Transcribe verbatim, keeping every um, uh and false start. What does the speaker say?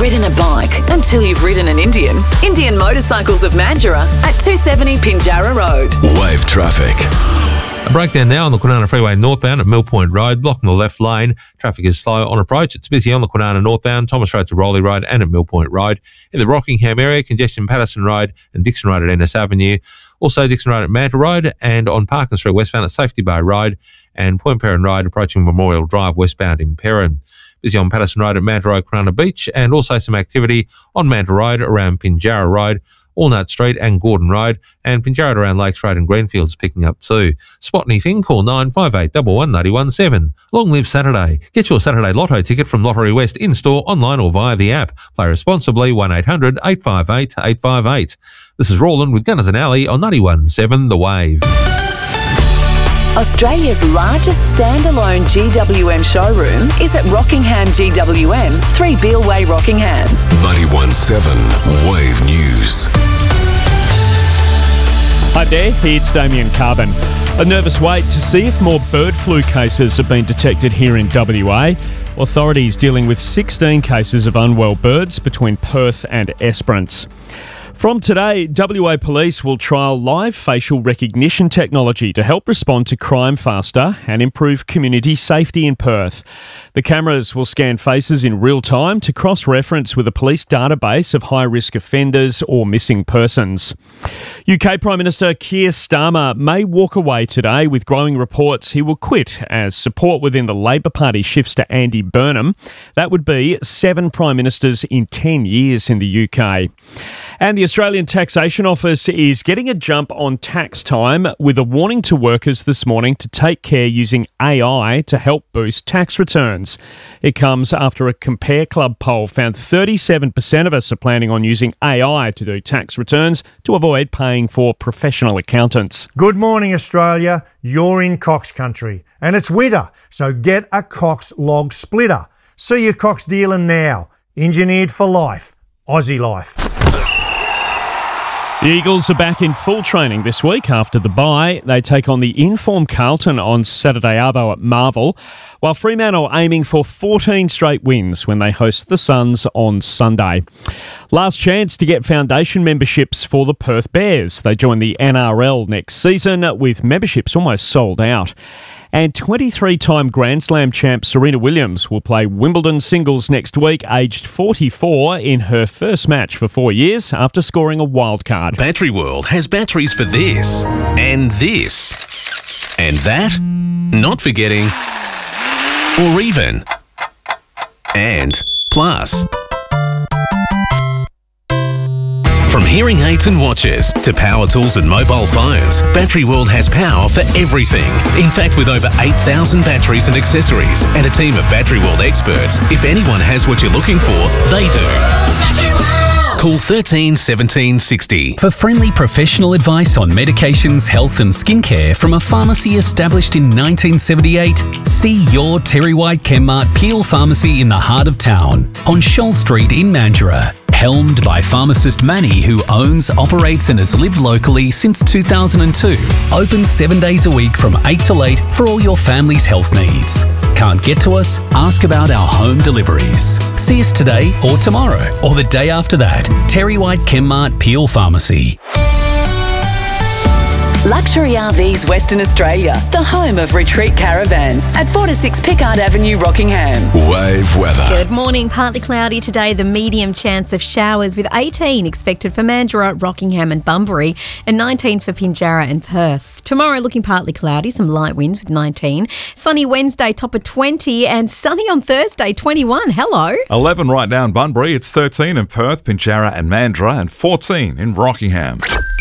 ridden a bike until you've ridden an Indian. Indian Motorcycles of Mandurah at two seventy Pinjarra Road. Wave traffic. A breakdown now on the Kwinana Freeway northbound at Mill Point Road, blocking the left lane. Traffic is slow on approach. It's busy on the Kwinana northbound, Thomas Road to Rowley Road and at Mill Point Road. In the Rockingham area, congestion Patterson Road and Dixon Road at Ennis Avenue. Also Dixon Road at Manta Road and on Parkin Street westbound at Safety Bay Road and Point Perrin Road approaching Memorial Drive westbound in Perrin. Busy on Patterson Road at Manta Road, Kwinana Beach, and also some activity on Manta Road around Pinjarra Road, Allnut Street and Gordon Road, and Pinjarra around Lakes Road and Greenfields picking up too. Spot anything, call nine five eight one one nine one seven. Long live Saturday. Get your Saturday Lotto ticket from Lottery West in-store, online or via the app. Play responsibly, one eight hundred eight five eight eight five eight. This is Roland with Gunners and Alley on ninety-one point seven The Wave. Australia's largest standalone G W M showroom is at Rockingham G W M, three Beale Way, Rockingham. ninety-one point seven Wave News. Hi there, it's Damien Carbon. A nervous wait to see if more bird flu cases have been detected here in W A. Authorities dealing with sixteen cases of unwell birds between Perth and Esperance. From today, W A Police will trial live facial recognition technology to help respond to crime faster and improve community safety in Perth. The cameras will scan faces in real time to cross-reference with a police database of high-risk offenders or missing persons. U K Prime Minister Keir Starmer may walk away today with growing reports he will quit as support within the Labor Party shifts to Andy Burnham. That would be seven Prime Ministers in ten years in the U K. And the Australian Taxation Office is getting a jump on tax time with a warning to workers this morning to take care using A I to help boost tax returns. It comes after a Compare Club poll found thirty-seven percent of us are planning on using A I to do tax returns to avoid paying for professional accountants. Good morning, Australia. You're in Cox country and it's winter, so get a Cox log splitter. See your Cox dealer now. Engineered for life. Aussie life. The Eagles are back in full training this week after the bye. They take on the in-form Carlton on Saturday arvo at Marvel, while Fremantle are aiming for fourteen straight wins when they host the Suns on Sunday. Last chance to get foundation memberships for the Perth Bears. They join the N R L next season with memberships almost sold out. And twenty-three-time Grand Slam champ Serena Williams will play Wimbledon singles next week, aged forty-four, in her first match for four years after scoring a wild card. Battery World has batteries for this, and this, and that, not forgetting, or even, and plus. From hearing aids and watches to power tools and mobile phones, Battery World has power for everything. In fact, with over eight thousand batteries and accessories and a team of Battery World experts, if anyone has what you're looking for, they do. Battery World! Call thirteen seventeen sixty. For friendly professional advice on medications, health and skincare from a pharmacy established in nineteen seventy-eight, see your Terry White Chemmart Peel Pharmacy in the heart of town on Shoal Street in Mandurah. Helmed by pharmacist Manny, who owns, operates and has lived locally since two thousand two. Open seven days a week from eight till eight for all your family's health needs. Can't get to us? Ask about our home deliveries. See us today or tomorrow or the day after that. Terry White Chemmart Peel Pharmacy. Luxury R Vs Western Australia, the home of retreat caravans at four to six Pickard Avenue, Rockingham. Wave weather. Good morning. Partly cloudy today, the medium chance of showers with eighteen expected for Mandurah, Rockingham and Bunbury and nineteen for Pinjarra and Perth. Tomorrow looking partly cloudy, some light winds with nineteen. Sunny Wednesday, top of twenty and sunny on Thursday, twenty-one. Hello. eleven right now in Bunbury. It's thirteen in Perth, Pinjarra and Mandurah and fourteen in Rockingham.